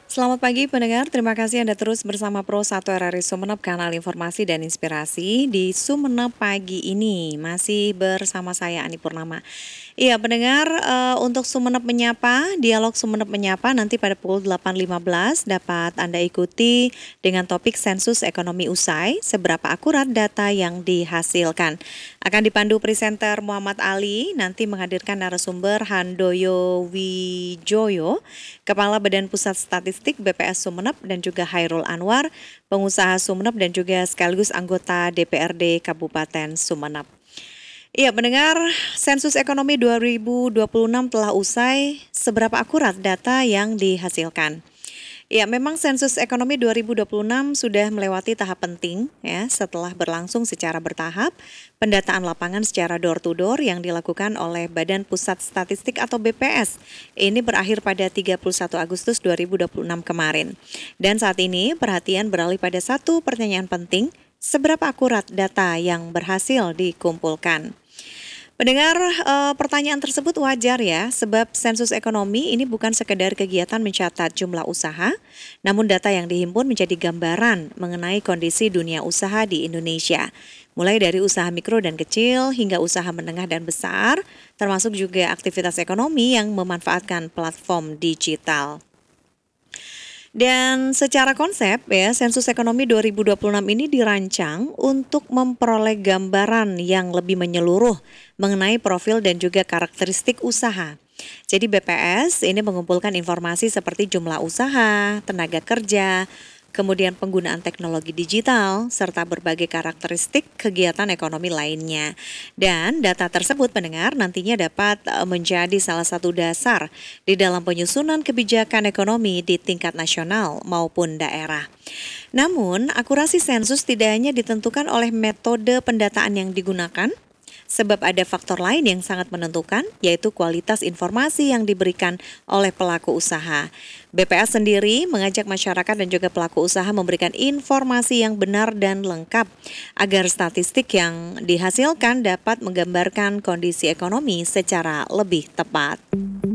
Selamat pagi pendengar, terima kasih Anda terus bersama Pro 1 RRI Sumeneb, kanal informasi dan inspirasi di Sumeneb pagi ini. Masih bersama saya Ani Purnama. Iya pendengar, untuk Sumeneb Menyapa, dialog Sumeneb Menyapa nanti pada pukul 8.15 dapat Anda ikuti dengan topik sensus ekonomi usai, seberapa akurat data yang dihasilkan. Akan dipandu presenter Muhammad Ali, nanti menghadirkan narasumber Handoyo Wijoyo, Kepala Badan Pusat Statistik BPS Sumeneb dan juga Hairul Anwar, pengusaha Sumeneb dan juga sekaligus anggota DPRD Kabupaten Sumeneb. Iya, mendengar sensus ekonomi 2026 telah usai, seberapa akurat data yang dihasilkan? Ya, memang sensus ekonomi 2026 sudah melewati tahap penting ya setelah berlangsung secara bertahap. Pendataan lapangan secara door to door yang dilakukan oleh Badan Pusat Statistik atau BPS ini berakhir pada 31 Agustus 2026 kemarin. Dan saat ini perhatian beralih pada satu pertanyaan penting, seberapa akurat data yang berhasil dikumpulkan? Pendengar, pertanyaan tersebut wajar ya, sebab sensus ekonomi ini bukan sekedar kegiatan mencatat jumlah usaha, namun data yang dihimpun menjadi gambaran mengenai kondisi dunia usaha di Indonesia. Mulai dari usaha mikro dan kecil hingga usaha menengah dan besar, termasuk juga aktivitas ekonomi yang memanfaatkan platform digital. Dan secara konsep ya, sensus ekonomi 2026 ini dirancang untuk memperoleh gambaran yang lebih menyeluruh mengenai profil dan juga karakteristik usaha. Jadi BPS ini mengumpulkan informasi seperti jumlah usaha, tenaga kerja, kemudian penggunaan teknologi digital, serta berbagai karakteristik kegiatan ekonomi lainnya. Dan data tersebut pendengar nantinya dapat menjadi salah satu dasar di dalam penyusunan kebijakan ekonomi di tingkat nasional maupun daerah. Namun, akurasi sensus tidak hanya ditentukan oleh metode pendataan yang digunakan, sebab ada faktor lain yang sangat menentukan, yaitu kualitas informasi yang diberikan oleh pelaku usaha. BPS sendiri mengajak masyarakat dan juga pelaku usaha memberikan informasi yang benar dan lengkap, agar statistik yang dihasilkan dapat menggambarkan kondisi ekonomi secara lebih tepat.